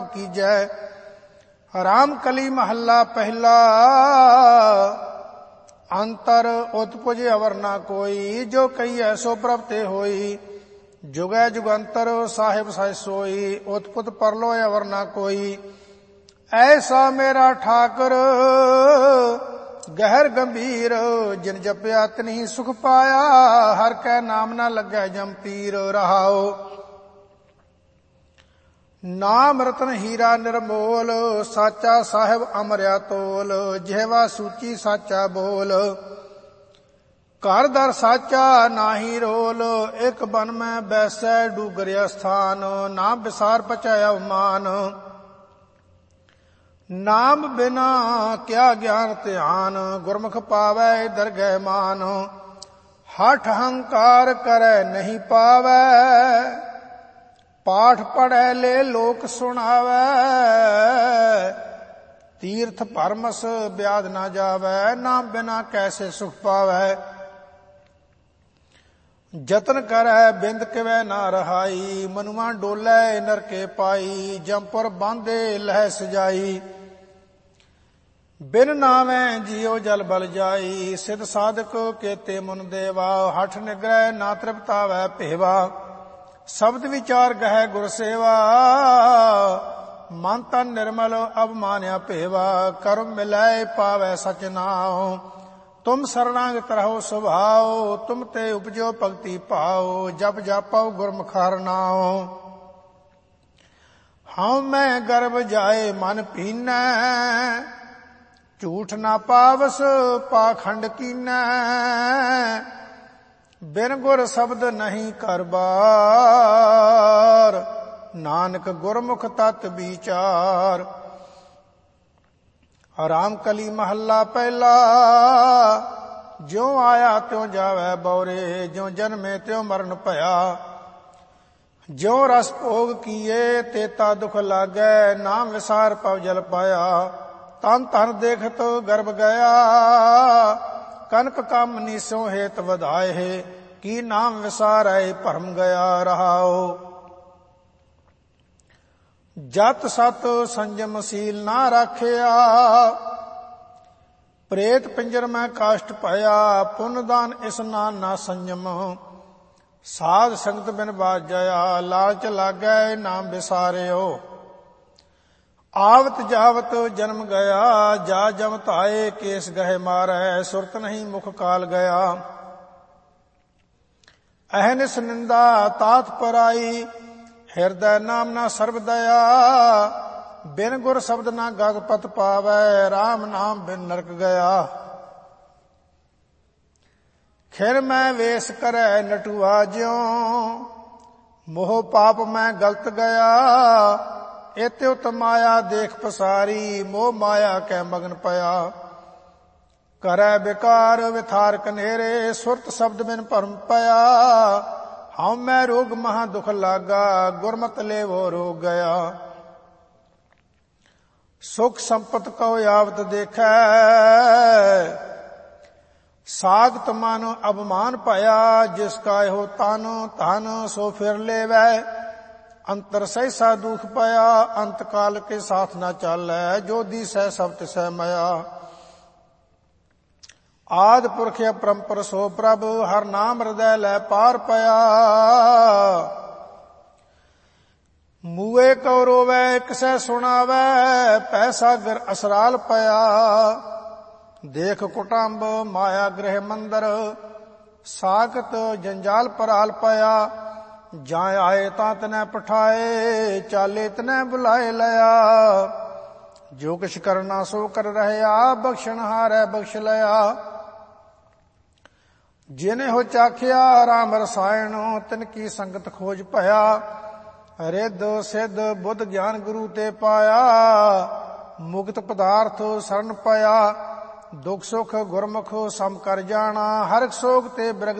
कीजै। राम कली महला पहला, अंतर उत्पुज अवर ना कोई, जो कही ऐसो प्रभते होई। जुगै जुगंतर साहिब सह सोई, उत्पुत परलो अवर ना कोई। ऐसा मेरा ठाकर गहर गंभीर, जिन जपया तिन्हि सुख पाया। हर कै नाम ना लगै जम पीर। रहाओ नाम रतन हीरा निर्मोल, साचा साहिब अमरिया तोल। ਜਿਹਵਾ सूची साचा बोल, घर दर साचा नाही रोल। एक बन में बैसै डूगरिया स्थान, नाम विसार पचाया मान। नाम बिना क्या ज्ञान ध्यान, गुरमुख पावै दरगह मान। हठ हंकार करै नहीं पावै, पाठ पढ़ै ले लोक सुनावै। तीर्थ परमस ब्याद ना जावै, नाम बिना कैसे सुख पावै। जतन करै बिंद किवै ना रहाई, मनुआ डोलै नरके पाई। जमपुर बांधे लह सजाई, बिन नामै जियो जल बल जाई। सिद्ध साधक केते मुन देवा, हठ निग्रह ना तृप्तावै भेवा। शब्द विचार गह गुर सेवा, मन तन निर्मल अवमान्या भेवा। कर्म मिलै पावै सच नाओ, तुम शरणागत रहो स्वभाव। तुम ते उपजो भगति पाओ, जप जापो गुरमुख हर नाओ। हम मैं गर्भ जाए मन पीनै, झूठ ना पावस पाखंड कीनै। बिन गुर शब्द नहीं कर बार, नानक गुरमुख तत् विचार। राम कली महला पहला, ज्यों आया त्यों जावै बौरे। ज्यों जन्मे त्यों मरण भया, ज्यों रस भोग किए तेता दुख लागै। नाम विसार पव जल पाया, तन तन देखत गर्भ गया। कनक काम नीसों हेत वधाए है, की नाम विसारै भरम गया। रहाओ जत सत संजमशील ना राखिया, प्रेत पिंजर में काष्ट पाया। पुण्य दान स्नान ना संयम, साध संगत बिन बाज जाया। लालच लागै नाम विसारियो, आवत जावत जन्म गया। जा जमत आए केस गहे मारै, सुरत नहीं मुख काल गया। अहनिस निंदा तात पराई, हृदय नाम ना सर्व दया। बिन गुर शब्द ना गग पत पावै, राम नाम बिन नरक गया। खिर मैं वेश करै नटुआ ज्यों, मोह पाप मैं गलत गया। एत्युत माया देख पसारी, मोह माया कै मगन पया। करै विकार विथार कनेरे, सुरत शब्द बिन भरम पया। हम मैं रोग महा दुख लागा, गुरमत ले वो रोग गया। सुख संपत को यावत देखै, सागत मानो अवमान पाया। जिसका हो तानो तान सो फिर लेवै, अंतर सहसा दुख पाया। अंत काल के साथ न चालै, जो दिसै सब तिसै मया। आद पुरख अपरंपर सो प्रभ, हर नाम हृदय लै पार पया। मूए को रोवै किसै सुनावै, पैसा गर असराल पया। देख कुटुंब माया गृह मंदर, साकत जंजाल पराल पया। जाए आए तां तनै पठाए, चाले तनै बुलाए लया। जो किछ करना सो कर रहया, बख्शण हारै बख्श लया। जिने हो चाखिया राम रसायण, तिनकी संगत खोज भया। रिद सिद्ध बुद्ध ज्ञान गुरु ते पाया। मुक्त पदार्थ शरण पाया, दुख सुख गुरमुख सम कर जाना। हर सोग ते बिरग